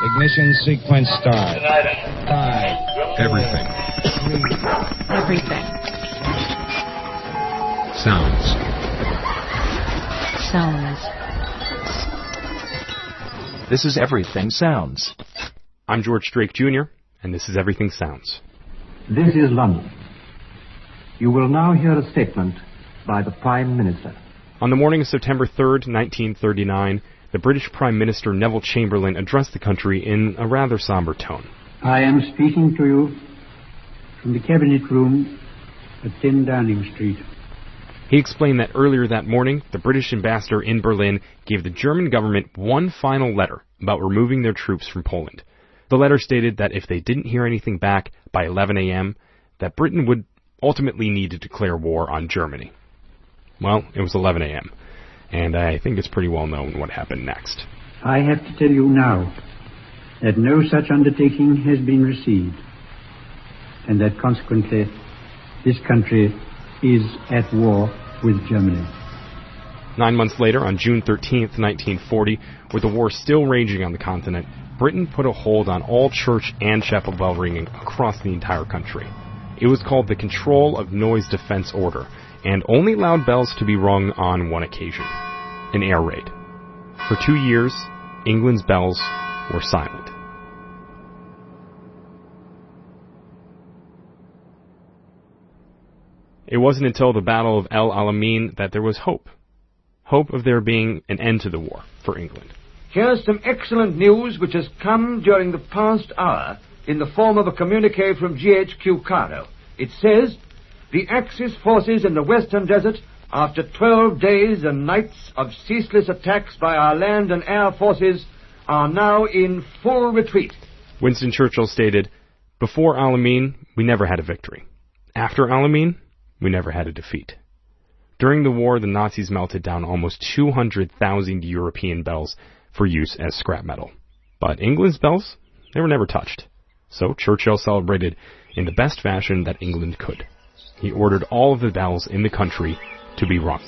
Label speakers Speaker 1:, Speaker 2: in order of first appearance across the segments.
Speaker 1: Ignition sequence start. 5.
Speaker 2: Everything.
Speaker 3: 3. Everything.
Speaker 2: Sounds.
Speaker 3: Sounds.
Speaker 4: This is Everything Sounds.
Speaker 5: I'm George Drake Jr., and this is Everything Sounds.
Speaker 6: This is London. You will now hear a statement by the Prime Minister.
Speaker 5: On the morning of September 3rd, 1939, the British Prime Minister Neville Chamberlain addressed the country in a rather somber tone.
Speaker 7: I am speaking to you from the Cabinet Room at 10 Downing Street.
Speaker 5: He explained that earlier that morning, the British ambassador in Berlin gave the German government one final letter about removing their troops from Poland. The letter stated that if they didn't hear anything back by 11 a.m., that Britain would ultimately need to declare war on Germany. Well, it was 11 a.m., and I think it's pretty well known what happened next.
Speaker 7: I have to tell you now that no such undertaking has been received, and that consequently this country is at war with Germany.
Speaker 5: 9 months later, on June 13th, 1940, with the war still raging on the continent, Britain put a hold on all church and chapel bell ringing across the entire country. It was called the Control of Noise Defense Order, and only allowed bells to be rung on one occasion, an air raid. For 2 years, England's bells were silent. It wasn't until the Battle of El Alamein that there was hope. Hope of there being an end to the war for England.
Speaker 8: Here's some excellent news which has come during the past hour in the form of a communique from GHQ Cairo. It says, the Axis forces in the Western Desert, after 12 days and nights of ceaseless attacks by our land and air forces, are now in full retreat.
Speaker 5: Winston Churchill stated, before Alamein, we never had a victory. After Alamein, we never had a defeat. During the war, the Nazis melted down almost 200,000 European bells for use as scrap metal. But England's bells, they were never touched. So Churchill celebrated in the best fashion that England could. He ordered all of the bells in the country to be rung.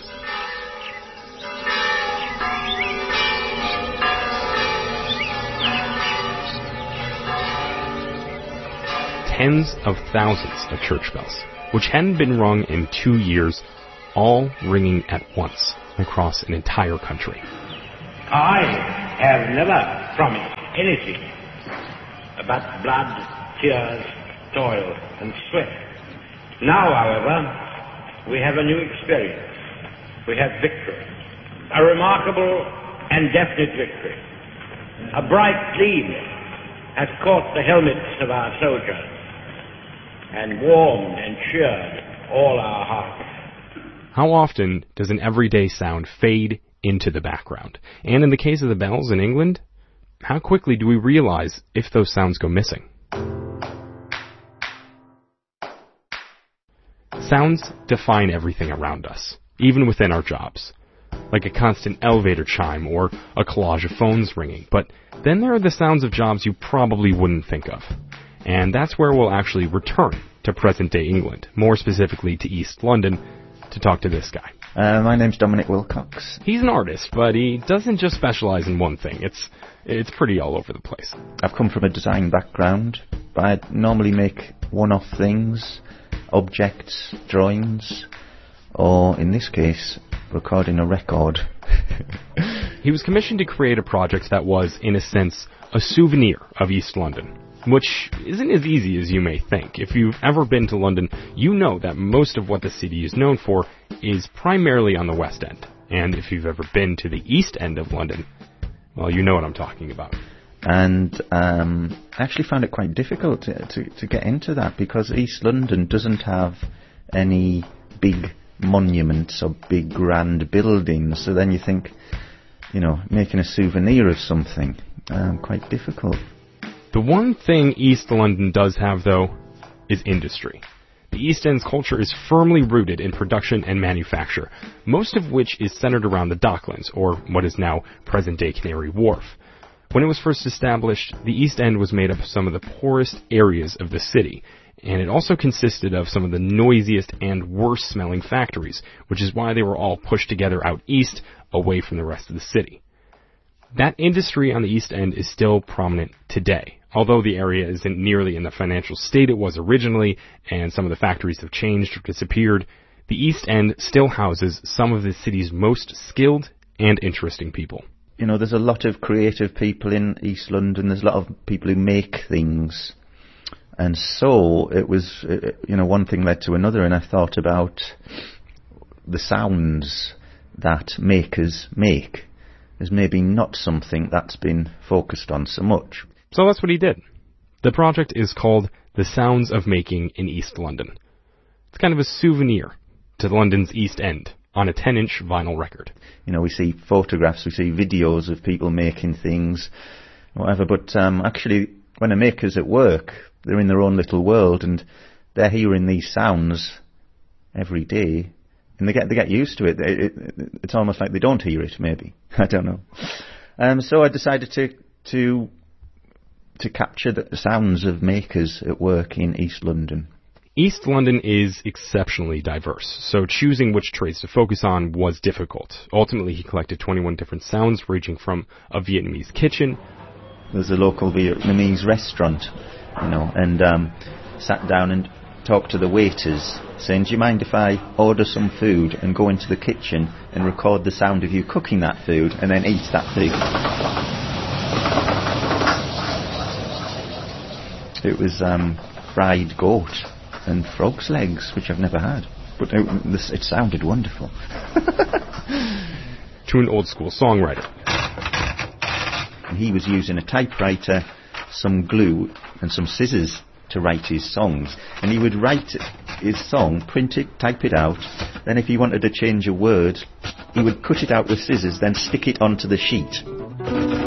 Speaker 5: Tens of thousands of church bells, which hadn't been rung in 2 years, all ringing at once across an entire country.
Speaker 9: I have never promised anything but blood, tears, toil, and sweat. Now, however, we have a new experience. We have victory. A remarkable and definite victory. A bright gleam has caught the helmets of our soldiers and warmed and cheered all our hearts.
Speaker 5: How often does an everyday sound fade into the background? And in the case of the bells in England, how quickly do we realize if those sounds go missing? Sounds define everything around us, even within our jobs, like a constant elevator chime or a collage of phones ringing. But then there are the sounds of jobs you probably wouldn't think of. And that's where we'll actually return to present-day England, more specifically to East London, to talk to this guy.
Speaker 4: My name's Dominic Wilcox.
Speaker 5: He's an artist, but he doesn't just specialize in one thing. It's pretty all over the place.
Speaker 4: I've come from a design background, but I normally make one-off things, objects, drawings, or in this case, recording a record.
Speaker 5: He was commissioned to create a project that was, in a sense, a souvenir of East London, which isn't as easy as you may think. If you've ever been to London, you know that most of what the city is known for is primarily on the West End. And if you've ever been to the East End of London, well, you know what I'm talking about.
Speaker 4: And I actually found it quite difficult to get into that because East London doesn't have any big monuments or big grand buildings. So then you think, making a souvenir of something, quite difficult.
Speaker 5: The one thing East London does have, though, is industry. The East End's culture is firmly rooted in production and manufacture, most of which is centered around the Docklands, or what is now present-day Canary Wharf. When it was first established, the East End was made up of some of the poorest areas of the city, and it also consisted of some of the noisiest and worst-smelling factories, which is why they were all pushed together out east, away from the rest of the city. That industry on the East End is still prominent today. Although the area isn't nearly in the financial state it was originally, and some of the factories have changed or disappeared, the East End still houses some of the city's most skilled and interesting people.
Speaker 4: You know, there's a lot of creative people in East London. There's a lot of people who make things. And so it was, one thing led to another, and I thought about the sounds that makers make as maybe not something that's been focused on so much.
Speaker 5: So that's what he did. The project is called The Sounds of Making in East London. It's kind of a souvenir to London's East End on a 10-inch vinyl record.
Speaker 4: You know, we see photographs, we see videos of people making things, whatever, but actually when a maker's at work, they're in their own little world and they're hearing these sounds every day, and they get used to it. It's almost like they don't hear it, maybe. I don't know. So I decided to capture the sounds of makers at work in East London.
Speaker 5: East London is exceptionally diverse, so choosing which trades to focus on was difficult. Ultimately, he collected 21 different sounds, ranging from a Vietnamese kitchen.
Speaker 4: There's a local Vietnamese restaurant, and sat down and talked to the waiters, saying, do you mind if I order some food and go into the kitchen and record the sound of you cooking that food and then eat that food? It was fried goat and frog's legs, which I've never had. But it sounded wonderful.
Speaker 5: To an old-school songwriter.
Speaker 4: And he was using a typewriter, some glue, and some scissors to write his songs. And he would write his song, print it, type it out. Then if he wanted to change a word, he would cut it out with scissors, then stick it onto the sheet.